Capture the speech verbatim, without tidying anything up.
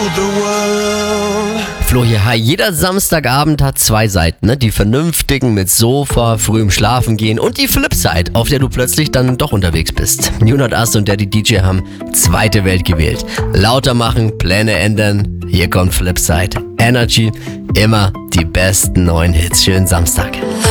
the world. Flo hier, hi. Jeder Samstagabend hat zwei Seiten, ne? Die vernünftigen mit Sofa, frühem Schlafen gehen und die Flipside, auf der du plötzlich dann doch unterwegs bist. Junot Ast und Daddy D J haben zweite Welt gewählt. Lauter machen, Pläne ändern. Hier kommt Flipside. Energy, immer die besten neuen Hits. Schönen Samstag.